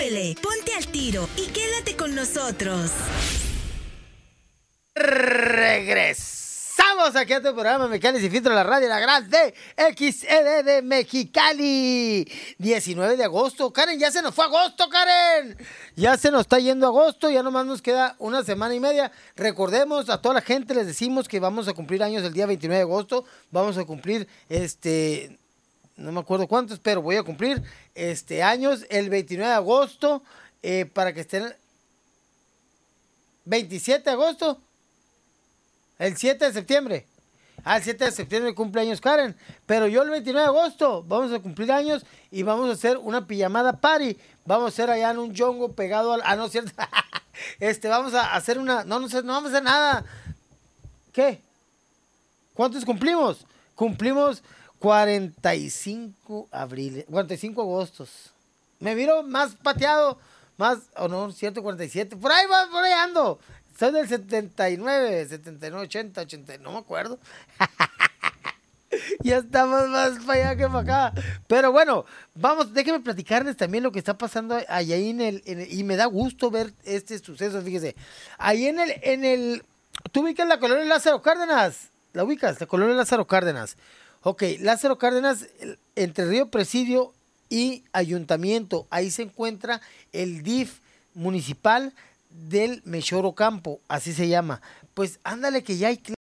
súbele, ponte al tiro y quédate con nosotros. Regresamos aquí a tu programa Mexicali y Filtro, la radio, la grande XED de Mexicali. 19 de agosto. Karen, ya se nos fue agosto, Karen. Ya se nos está yendo agosto, ya nomás nos queda una semana y media. Recordemos, a toda la gente les decimos que vamos a cumplir años el día 29 de agosto. Vamos a cumplir, no me acuerdo cuántos, pero voy a cumplir años el 29 de agosto para que estén 27 de agosto. El 7 de septiembre. El 7 de septiembre cumpleaños Karen. Pero yo el 29 de agosto vamos a cumplir años y vamos a hacer una pijamada party. Vamos a hacer allá en un yongo pegado al... Ah, no, cierto. Vamos a hacer una... No vamos a hacer nada. ¿Qué? ¿Cuántos cumplimos? Cumplimos 45 agostos. Me miro más pateado. Más... O no, cierto, 47. Por ahí ando. Soy del 79, 80, no me acuerdo. Ya estamos más para allá que para acá. Pero bueno, déjenme platicarles también lo que está pasando allá y me da gusto ver este suceso, fíjese. Ahí ¿tú ubicas la colonia Lázaro Cárdenas? ¿La ubicas? La colonia Lázaro Cárdenas. Ok, Lázaro Cárdenas, entre Río Presidio y Ayuntamiento, ahí se encuentra el DIF municipal del Mechoro Campo, así se llama. Pues ándale que ya hay